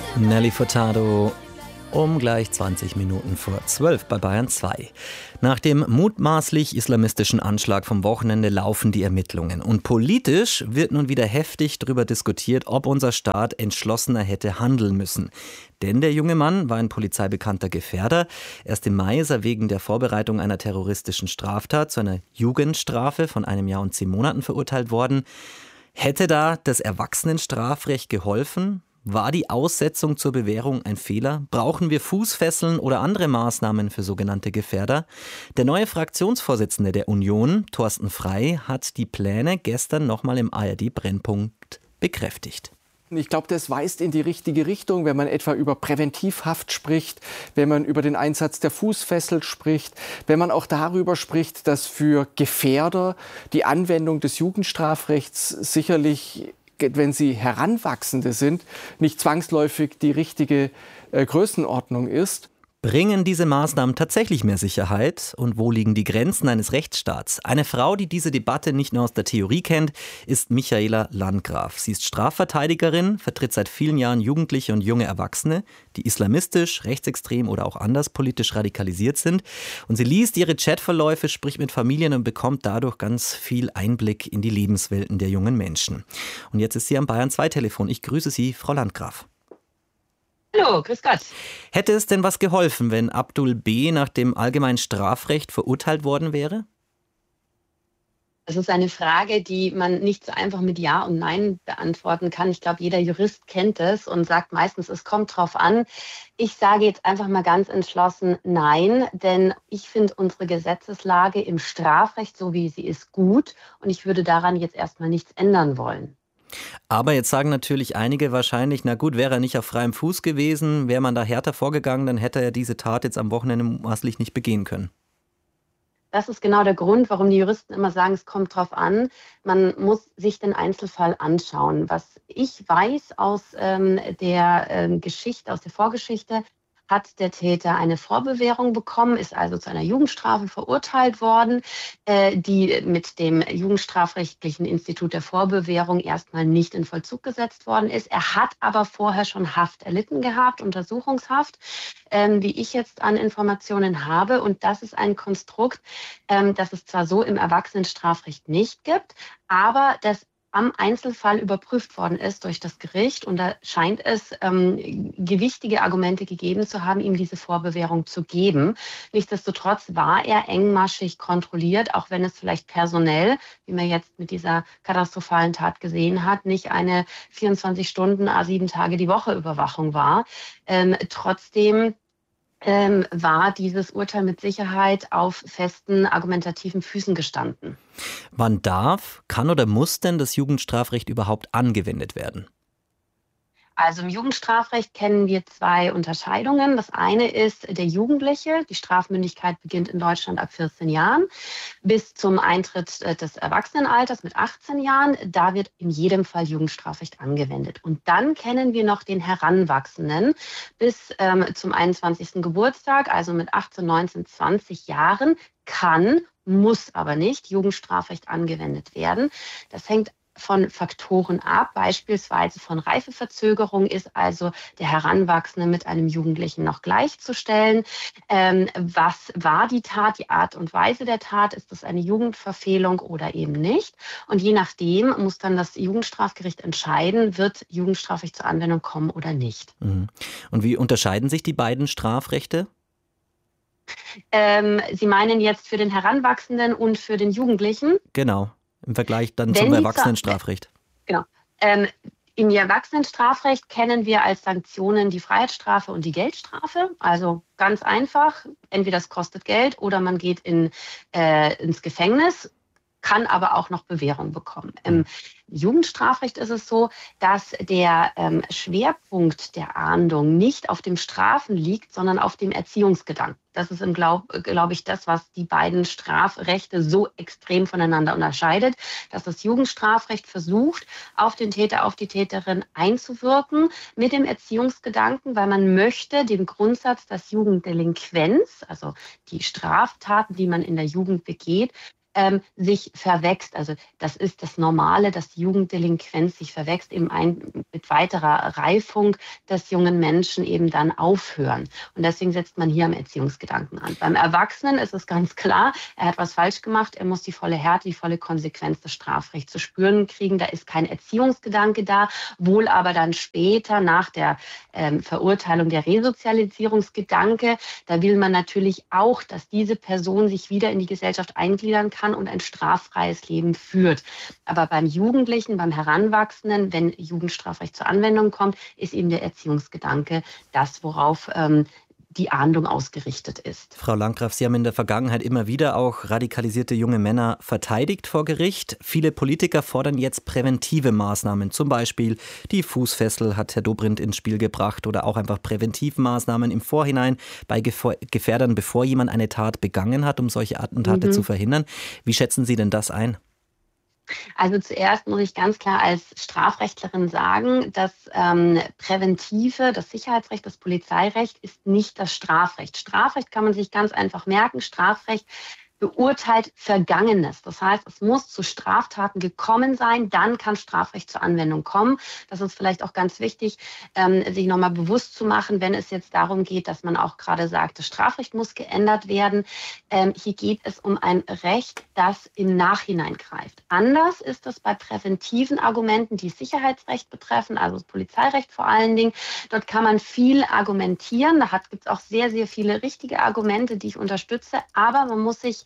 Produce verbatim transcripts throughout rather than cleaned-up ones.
Nelly Furtado um gleich zwanzig Minuten vor zwölf bei Bayern zwei. Nach dem mutmaßlich islamistischen Anschlag vom Wochenende laufen die Ermittlungen. Und politisch wird nun wieder heftig darüber diskutiert, ob unser Staat entschlossener hätte handeln müssen. Denn der junge Mann war ein polizeibekannter Gefährder. Erst im Mai ist er wegen der Vorbereitung einer terroristischen Straftat zu einer Jugendstrafe von einem Jahr und zehn Monaten verurteilt worden. Hätte da das Erwachsenenstrafrecht geholfen? War die Aussetzung zur Bewährung ein Fehler? Brauchen wir Fußfesseln oder andere Maßnahmen für sogenannte Gefährder? Der neue Fraktionsvorsitzende der Union, Thorsten Frey, hat die Pläne gestern nochmal im A R D-Brennpunkt bekräftigt. Ich glaube, das weist in die richtige Richtung, wenn man etwa über Präventivhaft spricht, wenn man über den Einsatz der Fußfessel spricht, wenn man auch darüber spricht, dass für Gefährder die Anwendung des Jugendstrafrechts sicherlich, wenn sie Heranwachsende sind, nicht zwangsläufig die richtige äh, Größenordnung ist. Bringen diese Maßnahmen tatsächlich mehr Sicherheit? Und wo liegen die Grenzen eines Rechtsstaats? Eine Frau, die diese Debatte nicht nur aus der Theorie kennt, ist Michaela Landgraf. Sie ist Strafverteidigerin, vertritt seit vielen Jahren Jugendliche und junge Erwachsene, die islamistisch, rechtsextrem oder auch anders politisch radikalisiert sind. Und sie liest ihre Chatverläufe, spricht mit Familien und bekommt dadurch ganz viel Einblick in die Lebenswelten der jungen Menschen. Und jetzt ist sie am Bayern zwei Telefon. Ich grüße Sie, Frau Landgraf. Hallo, grüß Gott. Hätte es denn was geholfen, wenn Abdul B. nach dem allgemeinen Strafrecht verurteilt worden wäre? Das ist eine Frage, die man nicht so einfach mit Ja und Nein beantworten kann. Ich glaube, jeder Jurist kennt es und sagt meistens, es kommt drauf an. Ich sage jetzt einfach mal ganz entschlossen Nein, denn ich finde unsere Gesetzeslage im Strafrecht, so wie sie ist, gut und ich würde daran jetzt erstmal nichts ändern wollen. Aber jetzt sagen natürlich einige wahrscheinlich, na gut, wäre er nicht auf freiem Fuß gewesen, wäre man da härter vorgegangen, dann hätte er diese Tat jetzt am Wochenende mutmaßlich nicht begehen können. Das ist genau der Grund, warum die Juristen immer sagen, es kommt drauf an. Man muss sich den Einzelfall anschauen. Was ich weiß aus ähm, der ähm, Geschichte, aus der Vorgeschichte, hat der Täter eine Vorbewährung bekommen, ist also zu einer Jugendstrafe verurteilt worden, äh, die mit dem Jugendstrafrechtlichen Institut der Vorbewährung erstmal nicht in Vollzug gesetzt worden ist. Er hat aber vorher schon Haft erlitten gehabt, Untersuchungshaft, ähm, wie ich jetzt an Informationen habe. Und das ist ein Konstrukt, ähm, das es zwar so im Erwachsenenstrafrecht nicht gibt, aber das am Einzelfall überprüft worden ist durch das Gericht. Und da scheint es ähm, gewichtige Argumente gegeben zu haben, ihm diese Vorbewährung zu geben. Nichtsdestotrotz war er engmaschig kontrolliert, auch wenn es vielleicht personell, wie man jetzt mit dieser katastrophalen Tat gesehen hat, nicht eine vierundzwanzig Stunden, a sieben Tage die Woche Überwachung war. Ähm, trotzdem Ähm, war dieses Urteil mit Sicherheit auf festen argumentativen Füßen gestanden. Wann darf, kann oder muss denn das Jugendstrafrecht überhaupt angewendet werden? Also im Jugendstrafrecht kennen wir zwei Unterscheidungen. Das eine ist der Jugendliche. Die Strafmündigkeit beginnt in Deutschland ab vierzehn Jahren bis zum Eintritt des Erwachsenenalters mit achtzehn Jahren. Da wird in jedem Fall Jugendstrafrecht angewendet. Und dann kennen wir noch den Heranwachsenden bis ähm, zum einundzwanzigsten Geburtstag, also mit achtzehn, neunzehn, zwanzig Jahren, kann, muss aber nicht Jugendstrafrecht angewendet werden. Das hängt von Faktoren ab, beispielsweise von Reifeverzögerung ist also der Heranwachsende mit einem Jugendlichen noch gleichzustellen. Ähm, was war die Tat, die Art und Weise der Tat? Ist das eine Jugendverfehlung oder eben nicht? Und je nachdem muss dann das Jugendstrafgericht entscheiden, wird Jugendstrafrecht zur Anwendung kommen oder nicht. Mhm. Und wie unterscheiden sich die beiden Strafrechte? Ähm, Sie meinen jetzt für den Heranwachsenden und für den Jugendlichen? Genau. Im Vergleich dann Wenn zum die Erwachsenenstrafrecht. Genau. Ähm, Im Erwachsenenstrafrecht kennen wir als Sanktionen die Freiheitsstrafe und die Geldstrafe. Also ganz einfach, entweder es kostet Geld oder man geht in, äh, ins Gefängnis, kann aber auch noch Bewährung bekommen. Im Jugendstrafrecht ist es so, dass der ähm, Schwerpunkt der Ahndung nicht auf dem Strafen liegt, sondern auf dem Erziehungsgedanken. Das ist, glaube glaub ich, das, was die beiden Strafrechte so extrem voneinander unterscheidet, dass das Jugendstrafrecht versucht, auf den Täter, auf die Täterin einzuwirken mit dem Erziehungsgedanken, weil man möchte den Grundsatz, dass Jugenddelinquenz, also die Straftaten, die man in der Jugend begeht, ähm, sich verwächst. Also das ist das Normale, dass die Jugenddelinquenz sich verwächst, eben ein, mit weiterer Reifung des jungen Menschen eben dann aufhören. Und deswegen setzt man hier am Erziehungsgedanken an. Beim Erwachsenen ist es ganz klar, er hat was falsch gemacht, er muss die volle Härte, die volle Konsequenz des Strafrechts zu spüren kriegen. Da ist kein Erziehungsgedanke da, wohl aber dann später nach der ähm, Verurteilung der Resozialisierungsgedanke. Da will man natürlich auch, dass diese Person sich wieder in die Gesellschaft eingliedern kann und ein straffreies Leben führt. Aber beim Jugendlichen, beim Heranwachsenden, wenn Jugendstrafrecht zur Anwendung kommt, ist eben der Erziehungsgedanke das, worauf ähm, die Ahndung ausgerichtet ist. Frau Landgraf, Sie haben in der Vergangenheit immer wieder auch radikalisierte junge Männer verteidigt vor Gericht. Viele Politiker fordern jetzt präventive Maßnahmen. Zum Beispiel die Fußfessel hat Herr Dobrindt ins Spiel gebracht oder auch einfach Präventivmaßnahmen im Vorhinein bei Gefährdern, bevor jemand eine Tat begangen hat, um solche Attentate mhm. zu verhindern. Wie schätzen Sie denn das ein? Also zuerst muss ich ganz klar als Strafrechtlerin sagen, dass ähm, Präventive, das Sicherheitsrecht, das Polizeirecht ist nicht das Strafrecht. Strafrecht kann man sich ganz einfach merken. Strafrecht beurteilt Vergangenes. Das heißt, es muss zu Straftaten gekommen sein, dann kann Strafrecht zur Anwendung kommen. Das ist vielleicht auch ganz wichtig, ähm, sich nochmal bewusst zu machen, wenn es jetzt darum geht, dass man auch gerade sagt, das Strafrecht muss geändert werden. Ähm, hier geht es um ein Recht, das im Nachhinein greift. Anders ist es bei präventiven Argumenten, die Sicherheitsrecht betreffen, also das Polizeirecht vor allen Dingen. Dort kann man viel argumentieren. Da gibt es auch sehr, sehr viele richtige Argumente, die ich unterstütze. Aber man muss sich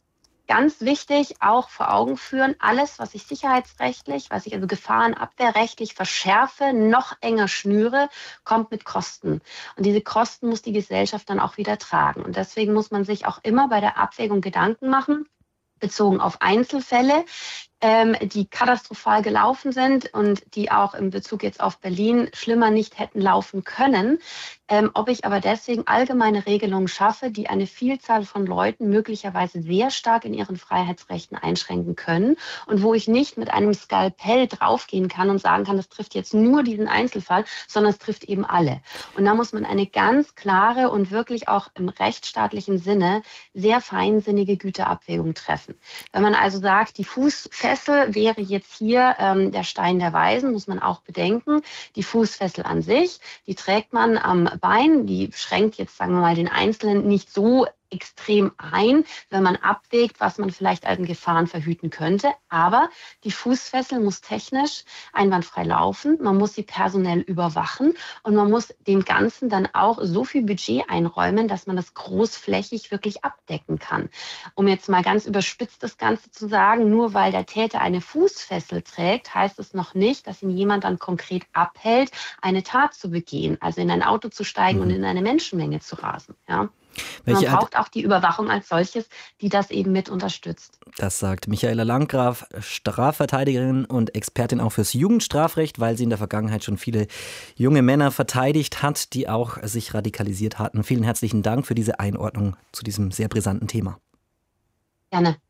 ganz wichtig auch vor Augen führen, alles, was ich sicherheitsrechtlich, was ich also gefahrenabwehrrechtlich verschärfe, noch enger schnüre, kommt mit Kosten. Und diese Kosten muss die Gesellschaft dann auch wieder tragen. Und deswegen muss man sich auch immer bei der Abwägung Gedanken machen, bezogen auf Einzelfälle, ähm, die katastrophal gelaufen sind und die auch in Bezug jetzt auf Berlin schlimmer nicht hätten laufen können. Ähm, ob ich aber deswegen allgemeine Regelungen schaffe, die eine Vielzahl von Leuten möglicherweise sehr stark in ihren Freiheitsrechten einschränken können und wo ich nicht mit einem Skalpell draufgehen kann und sagen kann, das trifft jetzt nur diesen Einzelfall, sondern es trifft eben alle. Und da muss man eine ganz klare und wirklich auch im rechtsstaatlichen Sinne sehr feinsinnige Güterabwägung treffen. Wenn man also sagt, die Fußfessel wäre jetzt hier ähm, der Stein der Weisen, muss man auch bedenken, die Fußfessel an sich, die trägt man am Bein, die schränkt jetzt, sagen wir mal, den Einzelnen nicht so extrem ein, wenn man abwägt, was man vielleicht an Gefahren verhüten könnte. Aber die Fußfessel muss technisch einwandfrei laufen. Man muss sie personell überwachen und man muss dem Ganzen dann auch so viel Budget einräumen, dass man das großflächig wirklich abdecken kann. Um jetzt mal ganz überspitzt das Ganze zu sagen, nur weil der Täter eine Fußfessel trägt, heißt es noch nicht, dass ihn jemand dann konkret abhält, eine Tat zu begehen, also in ein Auto zu steigen mhm. und in eine Menschenmenge zu rasen. Ja. Man braucht auch die Überwachung als solches, die das eben mit unterstützt. Das sagt Michaela Landgraf, Strafverteidigerin und Expertin auch fürs Jugendstrafrecht, weil sie in der Vergangenheit schon viele junge Männer verteidigt hat, die auch sich radikalisiert hatten. Vielen herzlichen Dank für diese Einordnung zu diesem sehr brisanten Thema. Gerne.